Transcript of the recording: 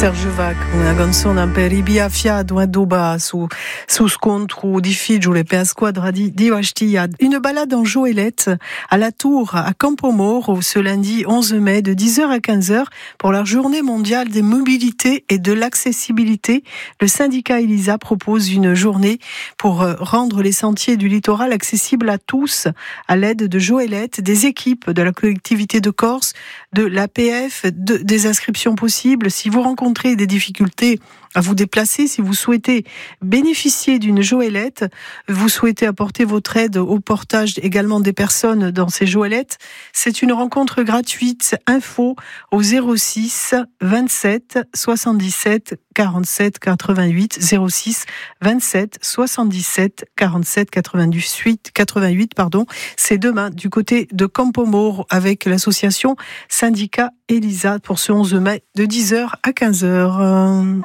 Serge Vac, una canzone per ribiaffiato a doba su scontro difficile per squadra di Ostia. Une balade en Joëlette à la Tour à Campoamoro ce lundi 11 mai de 10h à 15h pour la journée mondiale des mobilités et de l'accessibilité. Le syndicat Elisa propose une journée pour rendre les sentiers du littoral accessibles à tous à l'aide de Joëlette, des équipes de la collectivité de Corse, de l'APF, des inscriptions possibles. Si vous rencontrez des difficultés à vous déplacer, si vous souhaitez bénéficier d'une Joëlette, vous souhaitez apporter votre aide au portage également des personnes dans ces Joëlettes, c'est une rencontre gratuite. Info au 06 27 77 47 88 06 27 77 47 88 pardon. C'est demain du côté de Campoamoro avec l'association syndicat Elisa pour ce 11 mai de 10h à 15h.